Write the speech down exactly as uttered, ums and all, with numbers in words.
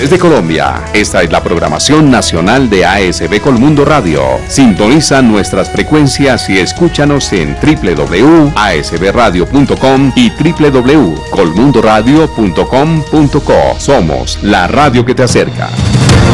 regiones de Colombia. Esta es la programación nacional de A S B Colmundo Radio. Sintoniza nuestras frecuencias y escúchanos en w w w punto a s b radio punto com y w w w punto colmundoradio punto com punto co. Somos la radio que te acerca.